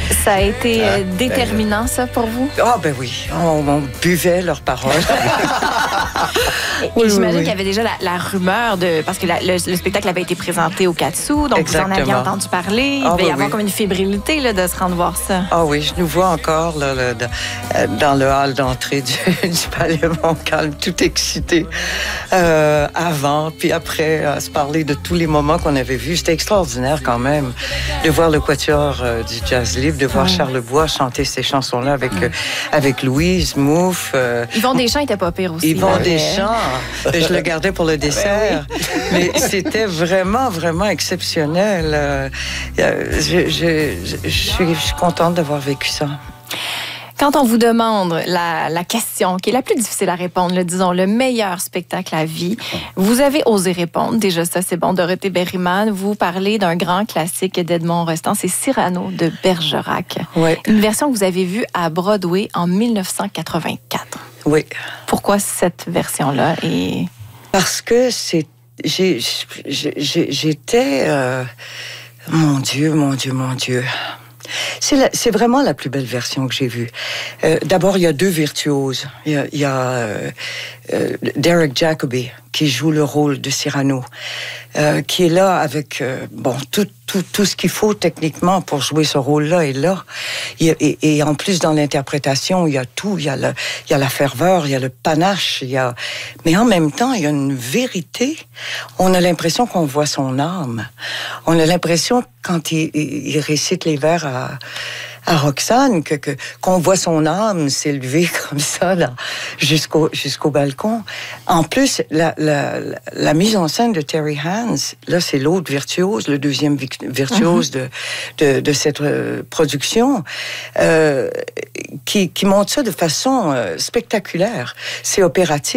Ça a été déterminant, ça, pour vous? Ah, ben oui, on buvait leurs paroles. Et j'imagine qu'il y avait déjà la rumeur parce que le spectacle avait été présenté au Katsu, donc Exactement. vous en aviez entendu parler. Il devait y avoir comme une fébrilité là, de se rendre voir ça. Ah oui, je nous vois encore là, dans le hall d'entrée du Palais Montcalm, tout excité avant, puis après, à se parler de tous les moments qu'on avait vus. C'était extraordinaire quand même de voir le quatuor du Jazz Libre, de voir Charles Lebois chanter ces chansons-là avec Louise, Mouffe. Yvon Deschamps était pas pire aussi. Yvon Deschamps, je le gardais pour le dessert. Mais c'était vraiment, vraiment exceptionnel. Je suis contente d'avoir vécu ça. Quand on vous demande la question qui est la plus difficile à répondre, disons le meilleur spectacle à vie, vous avez osé répondre. Déjà, ça, c'est bon. Dorothée Berryman, vous parlez d'un grand classique d'Edmond Rostand, c'est Cyrano de Bergerac. Oui. Une version que vous avez vue à Broadway en 1984. Oui. Pourquoi cette version-là? Parce que j'étais... Mon Dieu. C'est vraiment la plus belle version que j'ai vue. D'abord, il y a deux virtuoses. Il y a Derek Jacobi, qui joue le rôle de Cyrano, qui est là avec tout ce qu'il faut techniquement pour jouer ce rôle-là est là. Et en plus, dans l'interprétation, il y a tout. Il y a la ferveur, il y a le panache, mais en même temps, il y a une vérité. On a l'impression qu'on voit son âme. On a l'impression, quand il récite les vers à Roxane, qu'on voit son âme s'élever comme ça jusqu'au balcon. En plus, la mise en scène de Terry Hands, là, c'est l'autre virtuose, le deuxième virtuose de cette production, qui montre ça de façon spectaculaire. C'est opératique.